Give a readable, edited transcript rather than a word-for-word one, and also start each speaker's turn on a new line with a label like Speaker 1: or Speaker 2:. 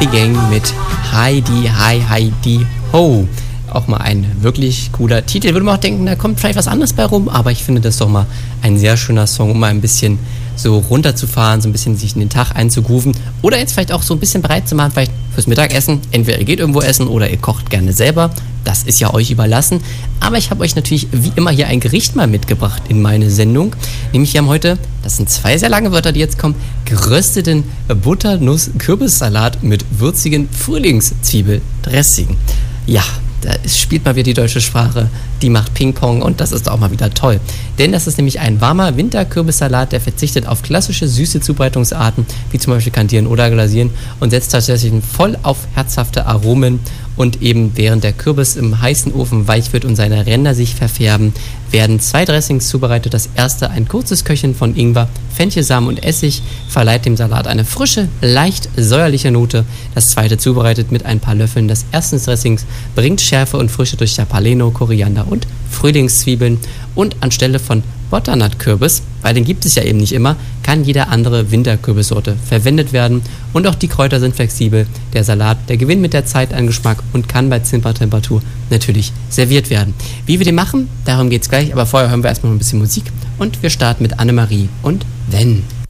Speaker 1: Gang mit Heidi, Hi, Heidi, Ho. Auch mal ein wirklich cooler Titel. Würde man auch denken, da kommt vielleicht was anderes bei rum, aber ich finde das doch mal ein sehr schöner Song, um mal ein bisschen so runterzufahren, so ein bisschen sich in den Tag einzugrooven oder jetzt vielleicht auch so ein bisschen bereit zu machen, vielleicht fürs Mittagessen. Entweder ihr geht irgendwo essen oder ihr kocht gerne selber. Das ist ja euch überlassen. Aber ich habe euch natürlich wie immer hier ein Gericht mal mitgebracht in meine Sendung. Nämlich wir haben heute, das sind 2 sehr lange Wörter, die jetzt kommen, gerösteten Butternuss-Kürbissalat mit würzigen Frühlingszwiebeldressing. Ja, da spielt mal wieder die deutsche Sprache, die macht Ping-Pong und das ist auch mal wieder toll. Denn das ist nämlich ein warmer Winterkürbissalat, der verzichtet auf klassische süße Zubereitungsarten, wie zum Beispiel kandieren oder glasieren und setzt tatsächlich voll auf herzhafte Aromen. Und eben während der Kürbis im heißen Ofen weich wird und seine Ränder sich verfärben, werden 2 Dressings zubereitet. Das erste, ein kurzes Köcheln von Ingwer, Fenchelsamen und Essig, verleiht dem Salat eine frische, leicht säuerliche Note. Das zweite, zubereitet mit ein paar Löffeln des ersten Dressings, bringt Schärfe und Frische durch Jalapeno, Koriander und Frühlingszwiebeln. Und anstelle von Butternut-Kürbis, weil den gibt es ja eben nicht immer, kann jede andere Winterkürbissorte verwendet werden. Und auch die Kräuter sind flexibel. Der Salat, der gewinnt mit der Zeit an Geschmack und kann bei Zimmertemperatur natürlich serviert werden. Wie wir den machen, darum geht's gleich. Aber vorher hören wir erstmal ein bisschen Musik und wir starten mit Annemarie und Wenn.